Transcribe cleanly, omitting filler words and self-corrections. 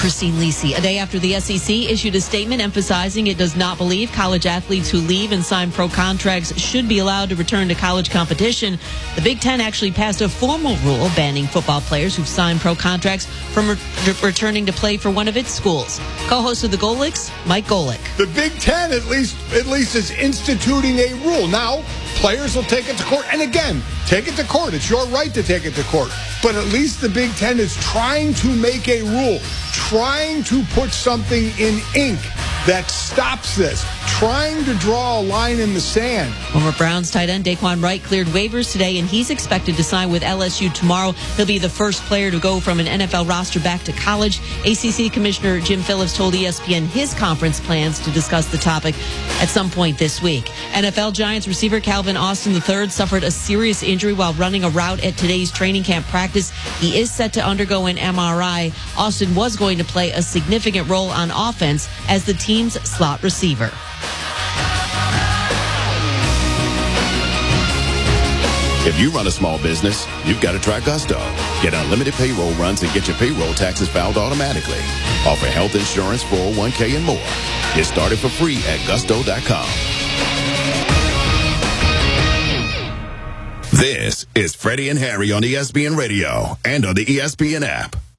Christine Lisi. A day after the SEC issued a statement emphasizing it does not believe college athletes who leave and sign pro contracts should be allowed to return to college competition, the Big Ten actually passed a formal rule banning football players who've signed pro contracts from returning to play for one of its schools. Co-host of the Golicks, Mike Golick. The Big Ten at least is instituting a rule. Now, players will take it to court. And again, take it to court. It's your right to take it to court. But at least the Big Ten is trying to make a rule, trying to put something in ink that stops this, trying to draw a line in the sand. Former Browns tight end Daquan Wright cleared waivers today, and he's expected to sign with LSU tomorrow. He'll be the first player to go from an NFL roster back to college. ACC Commissioner Jim Phillips told ESPN his conference plans to discuss the topic at some point this week. NFL Giants receiver Calvin Austin III suffered a serious injury while running a route at today's training camp practice. He is set to undergo an MRI. Austin was going to play a significant role on offense as the team's slot receiver. If you run a small business, you've got to try Gusto. Get unlimited payroll runs and get your payroll taxes filed automatically. Offer health insurance, 401k, and more. Get started for free at gusto.com. This is Freddie and Harry on ESPN Radio and on the ESPN app.